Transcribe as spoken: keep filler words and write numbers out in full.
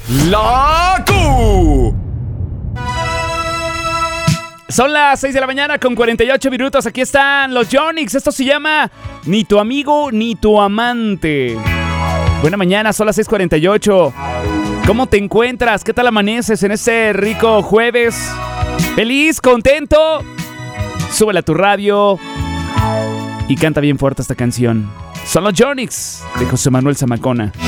La Q. Son las seis de la mañana con cuarenta y ocho minutos. Aquí están los Yonix. Esto se llama Ni tu amigo ni tu amante. Buena mañana, son las seis cuarenta y ocho. ¿Cómo te encuentras? ¿Qué tal amaneces en este rico jueves? ¿Feliz? ¿Contento? Súbele a tu radio y canta bien fuerte esta canción. Son los Yonix de José Manuel Zamacona.